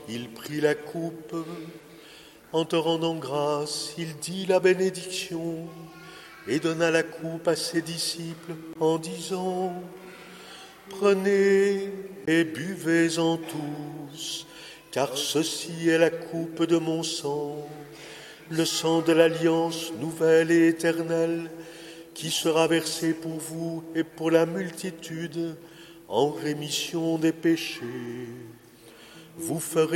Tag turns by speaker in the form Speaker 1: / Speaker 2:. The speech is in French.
Speaker 1: il prit la coupe. En te rendant grâce, il dit la bénédiction et donna la coupe à ses disciples en disant : Prenez et buvez-en tous, car ceci est la coupe de mon sang, le sang de l'alliance nouvelle et éternelle, qui sera versé pour vous et pour la multitude en rémission des péchés. Vous ferez